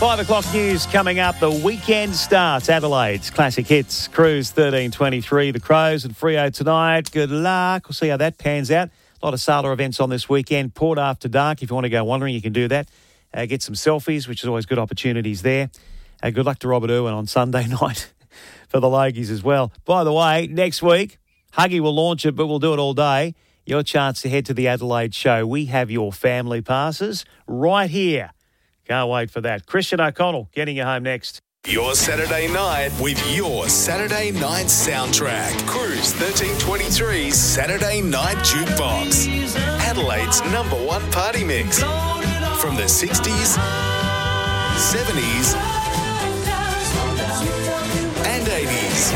5 o'clock news coming up. The weekend starts. Adelaide's Classic Hits. Cruise 1323. The Crows and Freo tonight. Good luck. We'll see how that pans out. A lot of Sala events on this weekend. Port After Dark. If you want to go wandering, you can do that. Get some selfies, which is always good opportunities there. Good luck to Robert Irwin on Sunday night for the Logies as well. By the way, next week, Huggy will launch it, but we'll do it all day. Your chance to head to the Adelaide show. We have your family passes right here. Can't wait for that. Christian O'Connell getting you home next. Your Saturday night with your Saturday night soundtrack. Cruise 1323's Saturday Night Jukebox. Adelaide's #1 party mix. From the 60s, 70s, and 80s.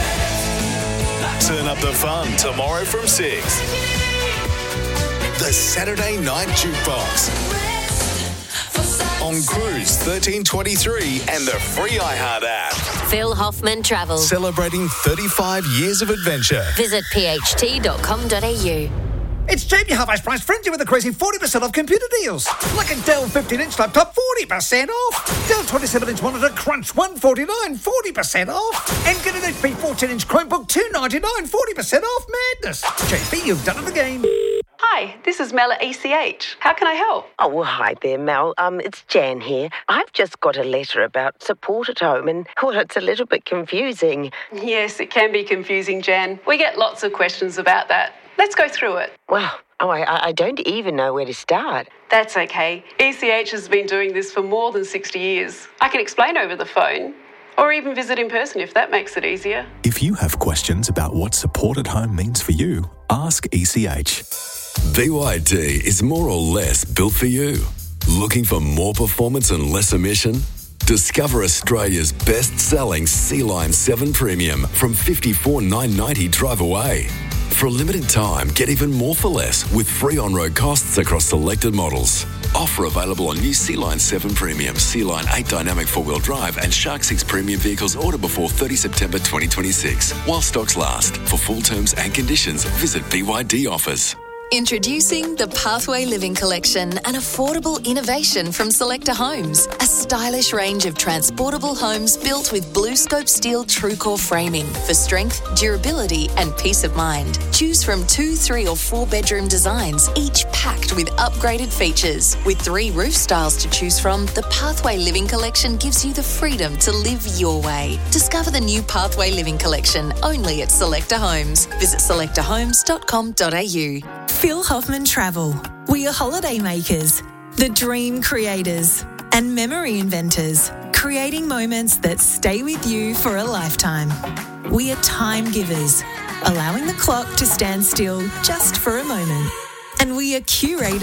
Turn up the fun tomorrow from 6. The Saturday Night Jukebox. On Cruise 1323 and the free iHeart app. Phil Hoffman Travel. Celebrating 35 years of adventure. Visit pht.com.au. It's Jamie Half-Ice Price Frenzy with a crazy 40% off computer deals. Like a Dell 15-inch laptop, 40% off. Dell 27-inch monitor, Crunch, $149, 40% off. And get an HP 14-inch Chromebook, $299, 40% off. Madness. JP, you've done it again. Hi, this is Mel at ECH. How can I help? Oh, well, hi there, Mel. It's Jan here. I've just got a letter about support at home and, well, it's a little bit confusing. Yes, it can be confusing, Jan. We get lots of questions about that. Let's go through it. Well, I don't even know where to start. That's okay. ECH has been doing this for more than 60 years. I can explain over the phone or even visit in person if that makes it easier. If you have questions about what support at home means for you, ask ECH. BYD is more or less built for you. Looking for more performance and less emission? Discover Australia's best-selling Sea-Line 7 Premium from $54,990 drive away. For a limited time, get even more for less with free on-road costs across selected models. Offer available on new Sea-Line 7 Premium, Sea-Line 8 Dynamic 4-wheel drive and Shark 6 Premium vehicles ordered before 30 September 2026. While stocks last. For full terms and conditions, visit BYD Offers. Introducing the Pathway Living Collection, an affordable innovation from Selector Homes. A stylish range of transportable homes built with BlueScope steel TrueCore framing for strength, durability and peace of mind. Choose from 2, 3 or 4 bedroom designs, each packed with upgraded features. With 3 roof styles to choose from, the Pathway Living Collection gives you the freedom to live your way. Discover the new Pathway Living Collection only at Selector Homes. Visit selectorhomes.com.au. Phil Hoffman Travel. We are holiday makers, the dream creators, and memory inventors, creating moments that stay with you for a lifetime. We are time givers, allowing the clock to stand still just for a moment. And we are curators